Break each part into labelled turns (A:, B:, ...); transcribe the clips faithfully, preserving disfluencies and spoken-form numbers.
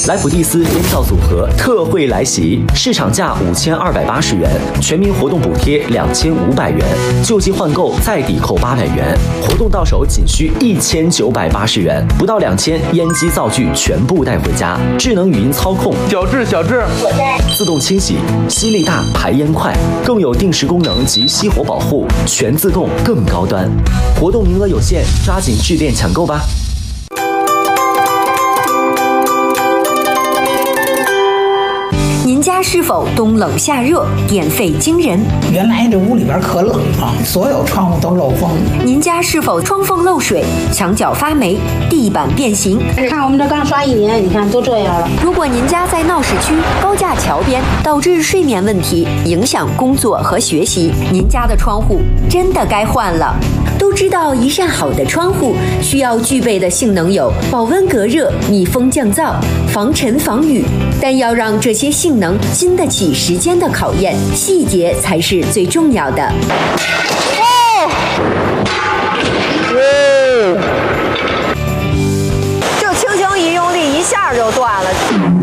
A: 莱普蒂斯烟皂组合特惠来袭，市场价五千二百八十元，全民活动补贴两千五百元，旧机换购再抵扣八百元，活动到手仅需一千九百八十元，不到两千，烟机灶具全部带回家，智能语音操控，
B: 小智小智，
C: 我在，
A: 自动清洗，吸力大，排烟快，更有定时功能及熄火保护，全自动更高端。活动名额有限，抓紧致电抢购吧。
D: 您家是否冬冷夏热，电费惊人？
E: 原来这屋里边可冷啊，所有窗户都漏风。
D: 您家是否窗缝漏水、墙角发霉、地板变形？
C: 看我们这刚刷一年，你看都这样了。
D: 如果您家在闹市区、高架桥边，导致睡眠问题，影响工作和学习，您家的窗户真的该换了。都知道一扇好的窗户需要具备的性能有保温隔热、密封降噪、防尘防雨，但要让这些性能经得起时间的考验，细节才是最重要的。
F: 就轻轻一用力，一下就断了。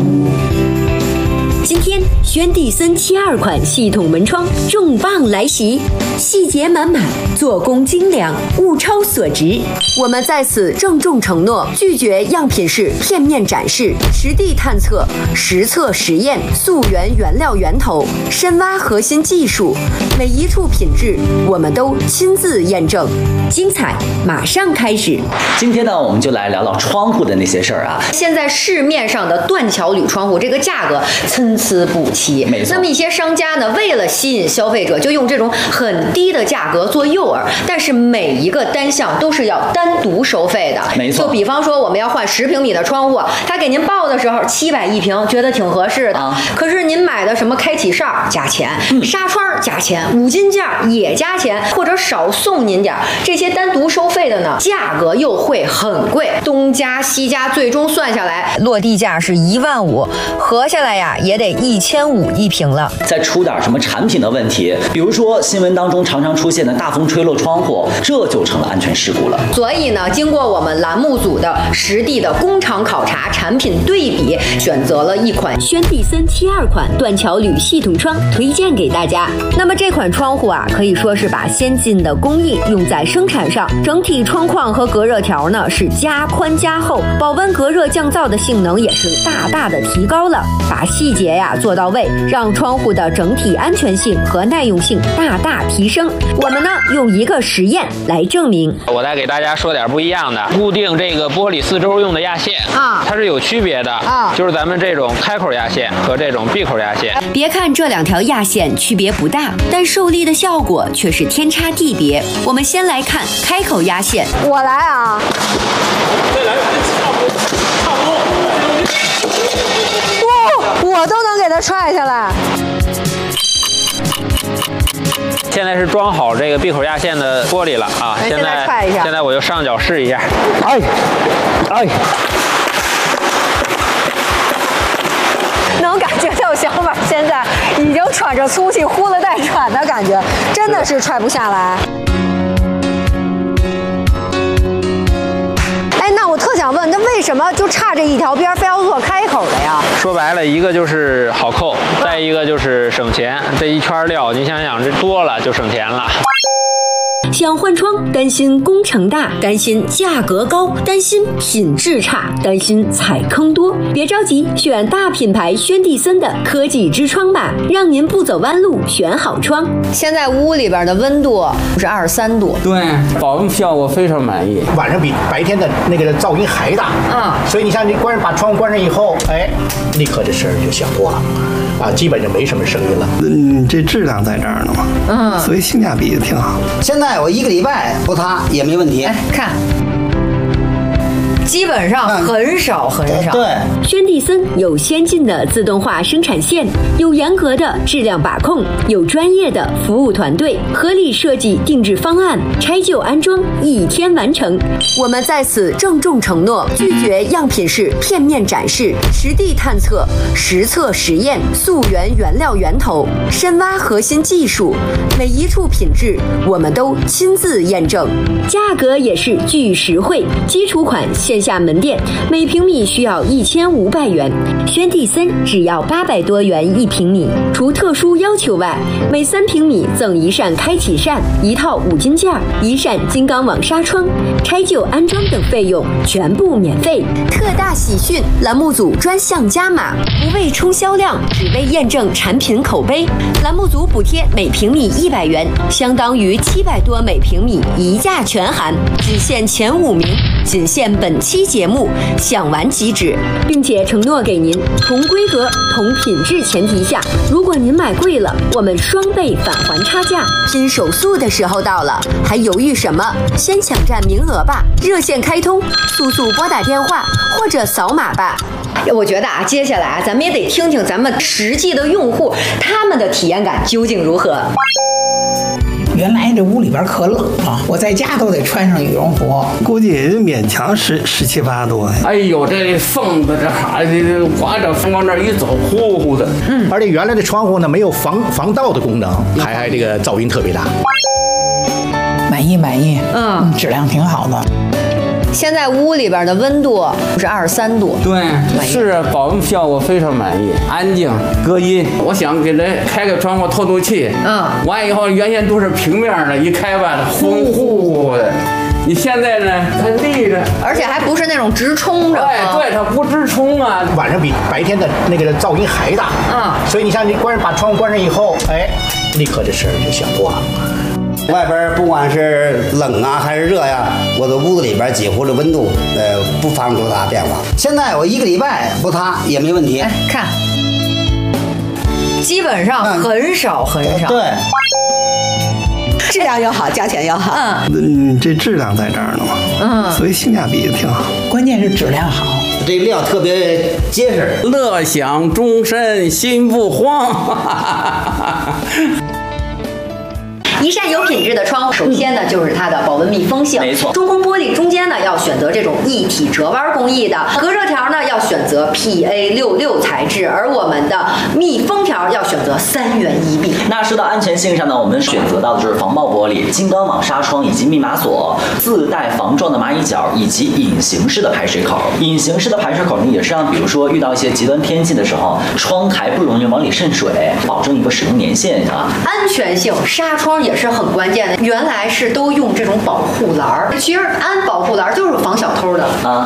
D: 今天轩蒂森七二款系统门窗重磅来袭，细节满满，做工精良，物超所值。我们在此郑重承诺，拒绝样品式片面展示，实地探测，实测实验，溯源原料源头，深挖核心技术，每一处品质我们都亲自验证。精彩马上开始。
A: 今天呢，我们就来聊聊窗户的那些事儿啊。
F: 现在市面上的断桥铝窗户，这个价格参差不齐。
A: 没错。
F: 那么一些商家呢，为了吸引消费者，就用这种很低的价格做诱饵，但是每一个单项都是要单独收费的。
A: 没错。
F: 就比方说，我们要换十平米的窗户，他给您报的时候七百一平，觉得挺合适的。啊、可是您买的什么开启哨加钱，嗯、纱窗加钱，五金件也加钱，或者少送您点，这些单独收费的呢，价格又会很贵，东加西加，最终算下来，落地价是一万五，合下来呀也得一千五一平了。
A: 再出点什么产品的问题，比如说新闻当中常常出现的大风吹漏窗户，这就成了安全事故了。
F: 所以呢，经过我们栏目组的实地的工厂考察、产品对比，选择了一款
D: 轩蒂森七二款断桥铝系统窗，推荐给大家。
F: 那么这款窗户啊，可以说是把先进的工艺用在生产上，整体窗框和隔热条呢是加宽加厚，保温隔热降噪的性能也是大大的提高了，把细节呀做到位，让窗户的整体安全性和耐用性大大提升。我们呢用一个实验来证明。
B: 我再给大家说点不一样的，固定这个玻璃四周用的压线啊，它是有区别的啊，就是咱们这种开口压线和这种闭口压线。
D: 别看这两条压线区别不大，但受力的效果却是天差地别。我们先来看开口压线，
F: 我来啊，
B: 再来，差不多，差不多。
F: 哇，我都能给它踹下来。
B: 现在是装好这个闭口压线的玻璃了啊！
F: 现
B: 在
F: 踹一下，
B: 现在我就上脚试一下。哎，哎，
F: 能感觉到小马现在已经喘着粗气，呼了带喘的感觉，真的是踹不下来。哎，那我特想问，那为什么就差这一条边非要做开口的呀？
B: 说白了，一个就是好扣，再一个就是省钱。这一圈料，你想想，这多了就省钱了。
D: 想换窗，担心工程大，担心价格高，担心品质差，担心踩坑多，别着急，选大品牌轩蒂森的科技之窗吧，让您不走弯路，选好窗。
F: 现在屋里边的温度是二十三度，
G: 对，保温效果非常满意，
H: 晚上比白天的那个噪音还大啊，所以你像你关把窗户关上以后，哎，立刻这声就小多了。啊，基本就没什么声音了。
I: 嗯，这质量在这儿呢嘛，嗯，所以性价比挺好。
E: 现在我一个礼拜不擦也没问题。
F: 哎，看。基本上很少很少。
E: 对，
D: 轩蒂森有先进的自动化生产线，有严格的质量把控，有专业的服务团队，合理设计定制方案，拆旧安装一天完成。我们在此郑重承诺，拒绝样品式片面展示，实地探测，实测实验，溯源原料源头，深挖核心技术，每一处品质我们都亲自验证，价格也是巨实惠，基础款现线下门店，每平米需要一千五百元，轩蒂森只要八百多元一平米。除特殊要求外，每三平米赠一扇开启扇、一套五金件、一扇金刚网纱窗，拆旧安装等费用全部免费。特大喜讯，栏目组专项加码，不为冲销量，只为验证产品口碑。栏目组补贴每平米一百元，相当于七百多每平米，一价全含，只限前五名，仅限本期节目，享完即止，并且承诺给您同规格、同品质前提下，如果您买贵了，我们双倍返还差价。拼手速的时候到了，还犹豫什么？先抢占名额吧！热线开通，速速拨打电话或者扫码吧。
F: 我觉得啊，接下来啊，咱们也得听听咱们实际的用户他们的体验感究竟如何。
E: 原来这屋里边可冷啊，我在家都得穿上羽绒服，
I: 估计也就勉强十十七八度。
G: 哎呦，这风的这哈的，刮着风往那一走，呼呼的。
H: 嗯，而且原来的窗户呢没有防防盗的功能，还还这个噪音特别大。
E: 满意满意，嗯，质量挺好的。
F: 现在屋里边的温度是二十三度，
G: 对，是保温效果非常满意，安静隔音。我想给它开个窗户透透气，嗯，完以后原先都是平面的，一开吧，风呼呼的。你现在呢，它立着，
F: 而且还不是那种直冲着，
G: 哎，对，它不直冲啊，
H: 晚上比白天的那个噪音还大，嗯，所以你像你关把窗户关上以后，哎，立刻这声就响多了。
J: 外边不管是冷啊还是热呀，我的屋子里边几乎的温度呃不发生多大变化。现在我一个礼拜不擦也没问题。
F: 哎，看，基本上很少很少。
J: 对，
K: 质量又好，价钱又好。
I: 嗯，嗯，这质量在这儿呢嘛，嗯，所以性价比挺好。
E: 关键是质量好，
J: 这料特别结实，
G: 乐享终身心不慌。
F: 一扇有品质的窗户，首先呢就是它的保温密封性。
A: 没错，
F: 中空玻璃中间呢要选择这种一体折弯工艺的，隔热条呢要选择 P A 六六 材质，而我们的密封条要选择三元一币。
A: 那说到安全性上呢，我们选择到的就是防爆玻璃、金刚网纱窗以及密码锁，自带防撞的蚂蚁脚以及隐形式的排水口。隐形式的排水口呢，也是让比如说遇到一些极端天气的时候，窗台不容易往里渗水，保证一个使用年限啊。
F: 安全性，纱窗也是很关键的。原来是都用这种保护栏儿，其实安保护栏儿就是防小偷的啊。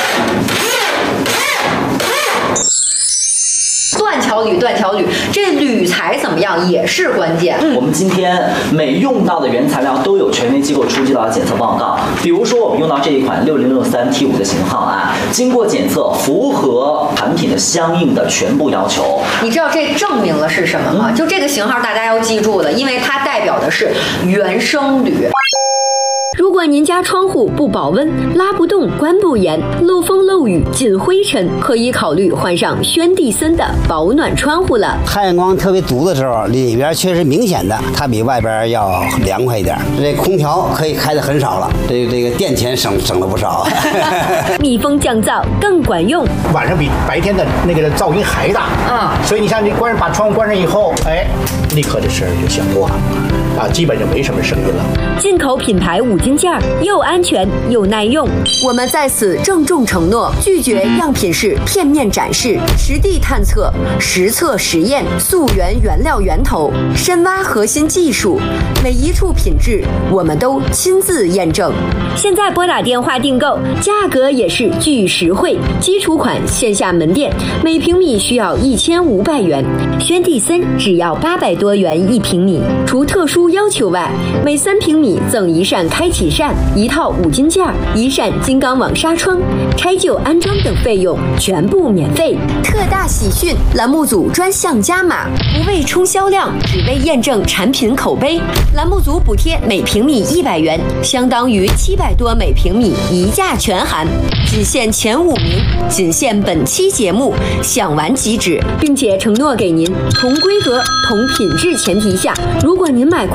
F: 断桥铝，断桥铝，这铝材怎么样也是关键。
A: 嗯、我们今天每用到的原材料都有权威机构出具到检测报告。比如说，我们用到这一款六零六三 T 五的型号啊，经过检测符合产品的相应的全部要求。
F: 你知道这证明了是什么吗？嗯、就这个型号大家要记住了，因为它代表的是原生铝。
D: 如果您家窗户不保温、拉不动、关不严、漏风漏雨、进灰尘，可以考虑换上轩蒂森的保暖窗户了。
J: 太阳光特别足的时候，里边确实明显的它比外边要凉快一点。这空调可以开的很少了，这这个电钱省省了不少。
D: 密封降噪更管用，
H: 晚上比白天的那个噪音还大，嗯，所以你像你关把窗户关上以后，哎，立刻这声就响多了。啊，基本就没什么声音了。
D: 进口品牌五金件又安全又耐用，我们在此郑重承诺，拒绝样品式片面展示，实地探测，实测实验，溯源原料源头，深挖核心技术，每一处品质我们都亲自验证。现在拨打电话订购，价格也是巨实惠，基础款线下门店每平米需要一千五百元，轩蒂森只要八百多元一平米，除特殊要求外，每三平米赠一扇开启扇、一套五金件、一扇金刚网纱窗，拆旧安装等费用全部免费。特大喜讯，栏目组专项加码，不为冲销量，只为验证产品口碑。栏目组补贴每平米一百元，相当于七百多每平米，一价全含，只限前五名，仅限本期节目，享完即止，并且承诺给您同规格、同品质前提下，如果您买贵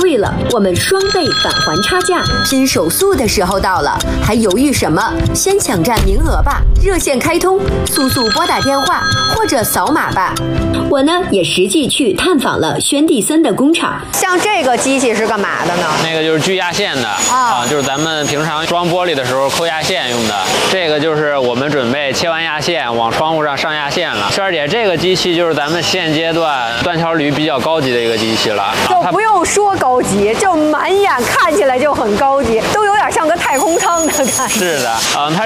D: 贵了，我们双倍返还差价。拼手速的时候到了，还犹豫什么？先抢占名额吧！热线开通，速速拨打电话或者扫码吧。我呢也实际去探访了轩蒂森的工厂。
F: 像这个机器是干嘛的呢？
B: 那个就是锯压线的啊、啊，就是咱们平常装玻璃的时候抠压线用的。这个就是我们准备切完压线往窗户上上压线了。轩儿姐，这个机器就是咱们现阶段断桥铝比较高级的一个机器了，
F: 就不用说高级，就满眼看起来就很高级，都有点像个太空舱的感觉。
B: 是的，嗯，它